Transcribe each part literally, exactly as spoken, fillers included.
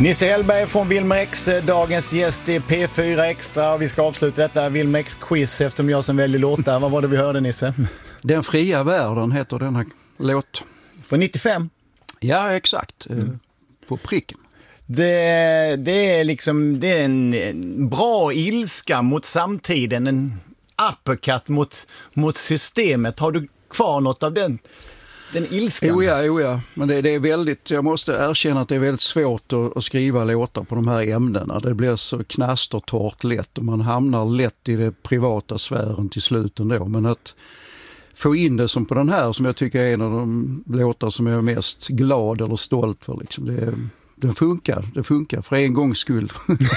Nisse Hellberg från Wilmer X, dagens gäst i P fyra Extra. Vi ska avsluta detta Wilmer X-quiz eftersom jag som väljer låtar. Vad var det vi hörde, Nisse? Den fria världen heter den här låt. Från nittiofem? Ja, exakt. Mm. På pricken. Det, det är liksom det är en, en bra ilska mot samtiden. En uppercut mot, mot systemet. Har du kvar något av den? Den ilskan. Jo ja, jo ja. Men det, det är väldigt, jag måste erkänna att det är väldigt svårt att, att skriva låtar på de här ämnena. Det blir så knastertorrt lätt och man hamnar lätt i det privata sfären till slut ändå. Men att få in det som på den här, som jag tycker är en av de låtar som jag är mest glad eller stolt för. Liksom. Det, det funkar, det funkar för en gångs skull.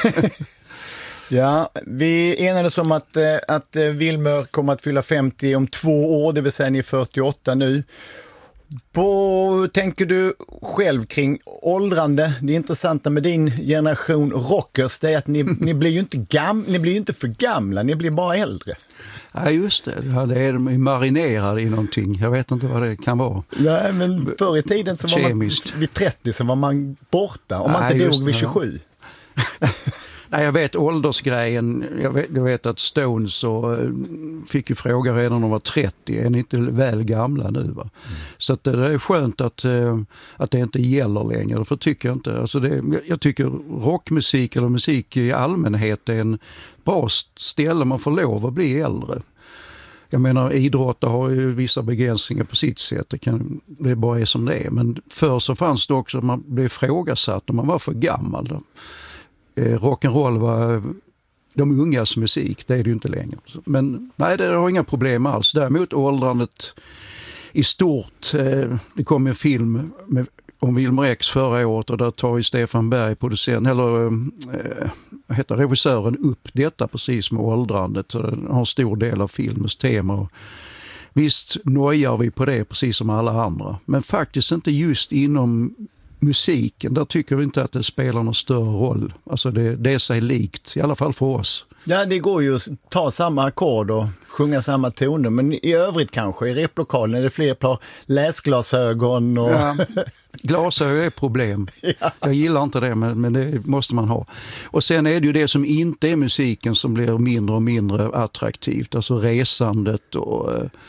Ja, vi enades om att, att Wilmer kommer att fylla femtio om två år, det vill säga ni är fyrtioåtta nu. Vad tänker du själv kring åldrande? Det intressanta med din generation rockers det är att ni, ni blir ju inte gam, ni blir ju inte för gamla, ni blir bara äldre. Ja, just det. Ja, det är de marinerade i någonting. Jag vet inte vad det kan vara. Nej, men förr i tiden så var Kemiskt. man vid trettio så var man borta. Om man Nej, inte dog det, vid ja. tjugosju. Nej, jag vet åldersgrejen. Jag vet, jag vet att Stones så fick ju fråga redan när de var trettio. Är ni inte väl gamla nu? Va? Mm. Så att det är skönt att, att det inte gäller längre. För tycker jag inte. Alltså det, jag tycker rockmusik eller musik i allmänhet är en bra ställe man får lov att bli äldre. Jag menar, idrottare har ju vissa begränsningar på sitt sätt. Det, kan, det bara är som det är. Men förr så fanns det också att man blev ifrågasatt om man var för gammal. Då. Rock'n'roll var de ungas musik, det är det ju inte längre. Men nej, det har inga problem alls. Däremot åldrandet i stort, det kom en film med, om Wilmer X förra året och där tar ju Stefan Berg, producent, eller eh, heter regissören, upp detta precis med åldrandet. Så det har en stor del av filmens tema. Och visst nojar vi på det precis som alla andra. Men faktiskt inte just inom musiken, där tycker vi inte att det spelar någon större roll. Alltså det, det är sig likt, i alla fall för oss. Ja, det går ju att ta samma ackord och sjunga samma toner, men i övrigt kanske i replokalen är det fler par läsglasögon och... Ja, glasögon är ett problem. Ja. Jag gillar inte det, men, men det måste man ha. Och sen är det ju det som inte är musiken som blir mindre och mindre attraktivt. Alltså resandet och...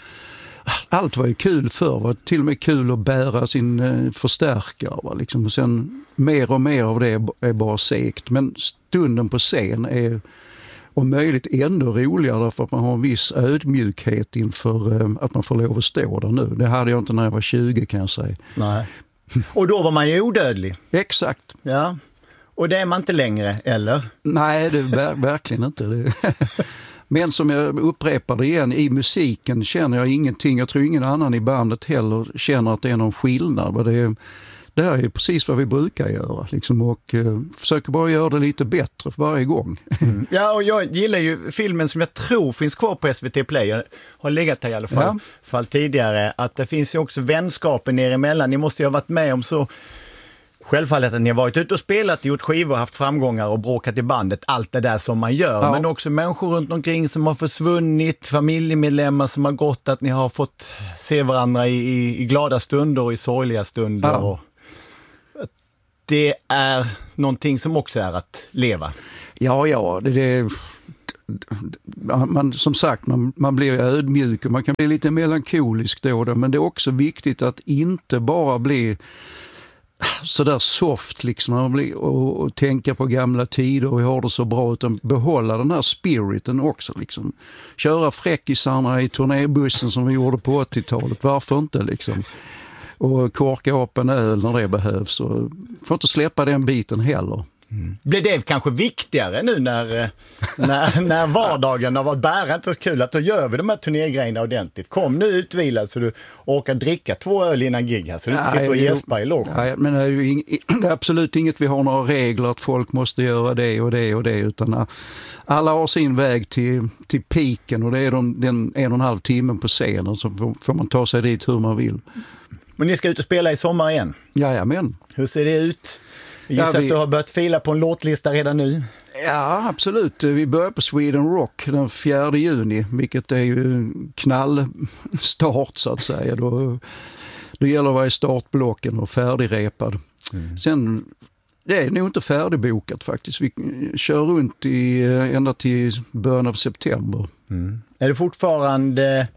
Allt var ju kul förr, var till och med kul att bära sin eh, förstärkare. Va? Liksom. Och sen mer och mer av det är, är bara segt. Men stunden på scen är om möjligt ännu roligare därför att man har en viss ödmjukhet inför eh, att man får lov att stå där nu. Det hade jag inte när jag var tjugo, kan jag säga. Nej. Och då var man ju odödlig. Exakt. Ja. Och det är man inte längre, eller? Nej, det är ver- verkligen inte. Det. Men som jag upprepade igen, i musiken känner jag ingenting. Jag tror ingen annan i bandet heller känner att det är någon skillnad. Det, är, det här är precis vad vi brukar göra. Liksom, och eh, försöker bara göra det lite bättre för varje gång. Mm. Ja, och jag gillar ju filmen som jag tror finns kvar på S V T Play. Jag har legat här i alla fall, ja. fall tidigare. Att det finns ju också vänskapen ner emellan. Ni måste ju ha varit med om så... Självfallet att ni har varit ute och spelat, gjort skivor, haft framgångar och bråkat i bandet. Allt det där som man gör. Ja. Men också människor runt omkring som har försvunnit, familjemedlemmar som har gått, att ni har fått se varandra i, i, i glada stunder och i sorgliga stunder. Ja. Och det är någonting som också är att leva. Ja, ja. Det, det, man, som sagt, man, man blir ödmjuk och man kan bli lite melankolisk då, då. Men det är också viktigt att inte bara bli... så där soft liksom och, och tänka på gamla tider och vi har det så bra, utan behålla den här spiriten också liksom. Köra fräckisarna i turnébussen som vi gjorde på åttiotalet, varför inte liksom? Och korka upp en öl när det behövs och får inte släppa den biten heller. Mm. Blir det kanske viktigare nu när, när, när vardagen har varit bärande så kul att då gör vi de här turnégrejerna ordentligt. Kom nu utvilad så du orkar dricka två öl innan gig här så du inte sitter och gäspar i logen. Nej, men det är, ju ing- det är absolut inget vi har några regler att folk måste göra det och det och det, utan alla har sin väg till, till piken och det är de, den en och en halv timmen på scenen, så får, får man ta sig dit hur man vill. Men ni ska ut och spela i sommar igen? Jajamän. Hur ser det ut? Jag gissar ja, vi... att du har börjat fila på en låtlista redan nu. Ja, absolut. Vi börjar på Sweden Rock den fjärde juni, vilket är ju knallstart så att säga. Då, då gäller varje startblocken och färdigrepad. Mm. Sen det är nog inte färdigbokat faktiskt. Vi kör runt i, ända till början av september. Mm. Är det fortfarande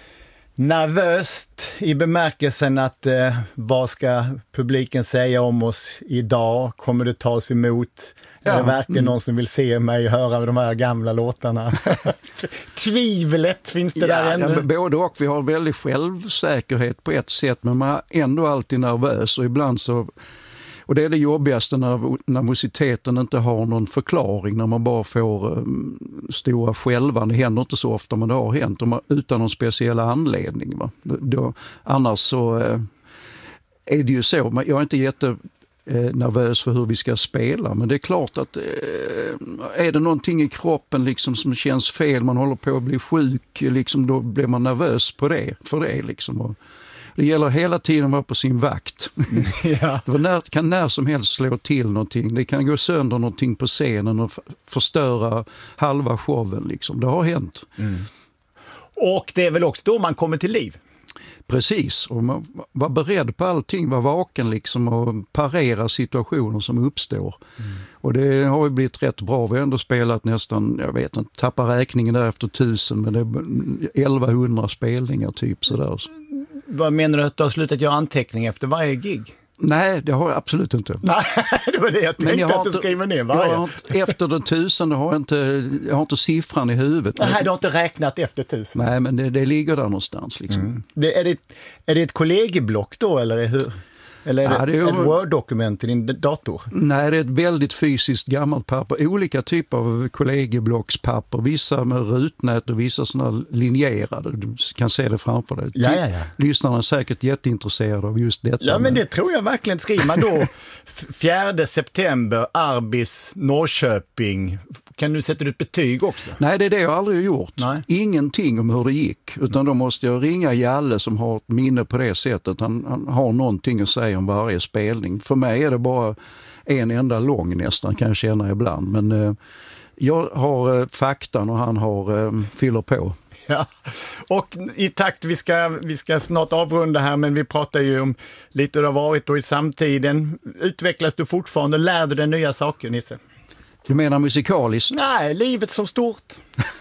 nervöst i bemärkelsen att eh, vad ska publiken säga om oss idag? Kommer det tas emot? Ja. Är det verkligen mm. någon som vill se mig höra de här gamla låtarna? Tvivlet finns det ja, där ännu? Ja, både och. Vi har väldigt självsäkerhet på ett sätt, men man är ändå alltid nervös och ibland så. Och det är det jobbigaste när nervositeten inte har någon förklaring, när man bara får um, stora skälvan. Det händer inte så ofta, men det har hänt man, utan någon speciell anledning. Va? Då, annars så uh, är det ju så. Jag är inte jätte uh, nervös för hur vi ska spela, men det är klart att uh, är det någonting i kroppen liksom, som känns fel, man håller på att bli sjuk, liksom, då blir man nervös på det, för det. Liksom. Och, det gäller hela tiden att vara på sin vakt. Ja. Det när, kan när som helst slå till någonting. Det kan gå sönder någonting på scenen och f- förstöra halva showen. Liksom. Det har hänt. Mm. Och det är väl också då man kommer till liv? Precis. Och man var beredd på allting. Var vaken liksom och parera situationer som uppstår. Mm. Och det har ju blivit rätt bra. Vi har ändå spelat nästan, jag vet inte, tappar räkningen där efter tusen. Men det är elvahundra spelningar typ sådär. Vad menar du, att du har slutat göra anteckningar efter varje gig? Nej, det har jag absolut inte. Nej, det var det jag tänkte jag att du skriver ner varje. Jag efter den tusen har jag inte, jag har inte siffran i huvudet. Nej, du har inte räknat efter tusen. Nej, men det, det ligger där någonstans. Liksom. Mm. Det, är, det, är det ett kollegieblock då, eller är hur? Eller är det, ja, det är ett Word-dokument i din dator? Nej, det är ett väldigt fysiskt gammalt papper. Olika typer av kollegieblockspapper. Vissa med rutnät och vissa sådana linjerade. Du kan se det framför dig. Ja, ja, ja. Lyssnarna är säkert jätteintresserade av just detta. Ja, men det tror jag verkligen. Skriver man då fjärde september, Arbis, Norrköping. Kan du sätta ut betyg också? Nej, det är det jag aldrig har gjort. Nej. Ingenting om hur det gick. Utan då måste jag ringa Jalle som har ett minne på det sättet. Han, han har någonting att säga om varje spelning. För mig är det bara en enda lång nästan, kan jag känna ibland. Men eh, jag har eh, faktan och han har eh, fyller på. Ja, och i takt, vi ska, vi ska snart avrunda här, men vi pratar ju om lite hur det har varit då i samtiden. Utvecklas du fortfarande? Lär du dig nya saker, Nisse? Du menar musikaliskt? Nej, livet som stort.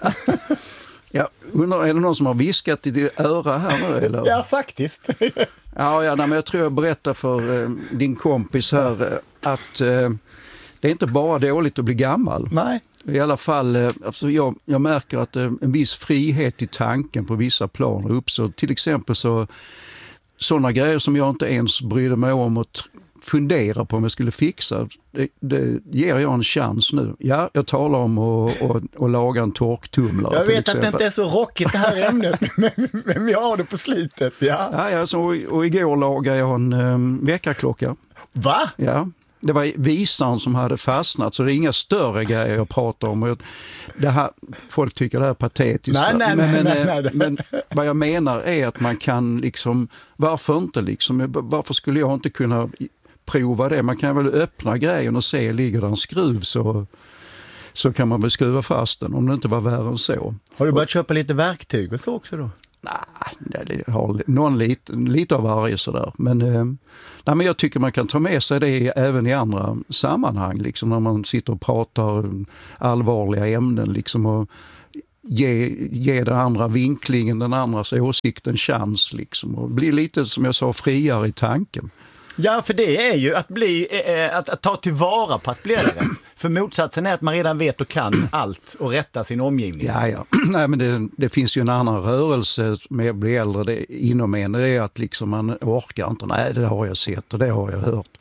Ja, undrar, är det någon som har viskat i ditt öra här nu? Eller? Ja, faktiskt. ja, ja nej, men jag tror jag berättar för eh, din kompis här eh, att eh, det är inte bara dåligt att bli gammal. Nej. I alla fall, eh, alltså jag, jag märker att eh, en viss frihet i tanken på vissa planer uppstår. Till exempel så sådana grejer som jag inte ens brydde mig om att fundera på om jag skulle fixa. Det, det ger jag en chans nu. Ja, jag talar om att och, och laga en torktumlare. Jag vet att det inte är så rockigt det här ämnet, men, men vi har det på slutet. Ja, ja, ja så, och, och igår lagade jag en um, väckarklocka. Va? Ja. Det var visan som hade fastnat, så det är inga större grejer jag pratar om. Det här, folk tycker det här är patetiskt. Nej, nej, men, nej, men, nej, nej. men vad jag menar är att man kan liksom, varför inte liksom, varför skulle jag inte kunna prova det? Man kan väl öppna grejen och se, ligger det en skruv så, så kan man väl skruva fast den, om det inte var värre än så. Har du börjat köpa lite verktyg och så också då? Nej, det har någon lite, lite av varje sådär. Men, eh, nej, men jag tycker man kan ta med sig det även i andra sammanhang. Liksom när man sitter och pratar allvarliga ämnen. Liksom, och ge, ge den andra vinklingen, den andras åsikt en chans. Liksom, och bli lite, som jag sa, friare i tanken. Ja, för det är ju att, bli, eh, att, att ta tillvara på att bli äldre. För motsatsen är att man redan vet och kan allt och rätta sin omgivning. Ja, ja. Nej, men det, det finns ju en annan rörelse med att bli äldre det, inom en. Det är att liksom man orkar inte. Nej, det har jag sett och det har jag hört.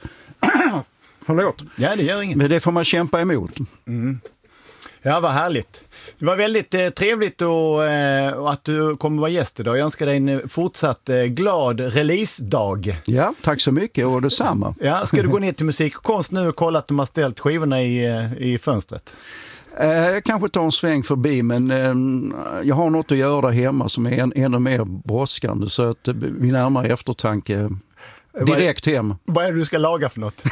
Förlåt. Ja, det gör inget. Men det får man kämpa emot. Mm. Ja, vad härligt. Det var väldigt eh, trevligt och, eh, att du kommer vara gäst idag. Jag önskar dig en fortsatt eh, glad releasedag. Ja, tack så mycket och detsamma. Ja, ska du gå ner till Musik och konst nu och kolla att de har ställt skivorna i, i fönstret? Eh, jag kanske tar en sväng förbi, men eh, jag har något att göra där hemma som är en, ännu mer brådskande, så att vi närmar eftertanke direkt hem. Vad är det du ska laga för något?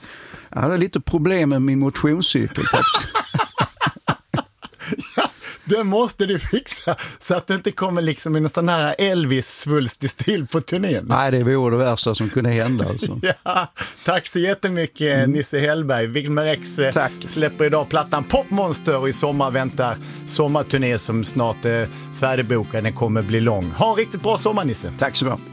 Ja, det är lite problem med min motionscykel faktiskt. Ja, det måste du fixa så att det inte kommer liksom en sån här Elvis-svulstig stil på turnén. Nej, det vore det värsta som kunde hända. Alltså. Ja, tack så jättemycket mm. Nisse Hellberg. Wilmer X tack. Släpper idag plattan Popmonster och i sommar väntar sommarturné som snart är färdigbokad. Den kommer bli lång. Ha en riktigt bra sommar, Nisse. Tack så mycket.